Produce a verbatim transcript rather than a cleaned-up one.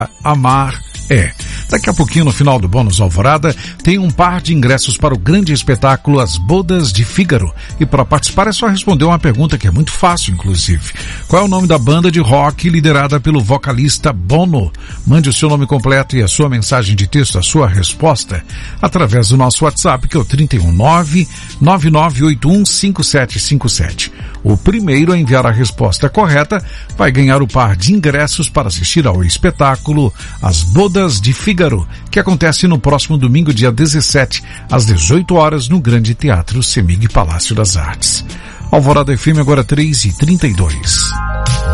Amar é. Daqui a pouquinho, no final do Bônus Alvorada, tem um par de ingressos para o grande espetáculo As Bodas de Fígaro. E para participar é só responder uma pergunta que é muito fácil, inclusive. Qual é o nome da banda de rock liderada pelo vocalista Bono? Mande o seu nome completo e a sua mensagem de texto, a sua resposta, através do nosso WhatsApp, que é o trinta e um, nove nove nove oito um cinco sete cinco sete. O primeiro a enviar a resposta correta vai ganhar o par de ingressos para assistir ao espetáculo As Bodas de Fígaro, que acontece no próximo domingo, dia dezessete, às dezoito horas, no Grande Teatro Semig Palácio das Artes. Alvorada F M, agora três e trinta e dois.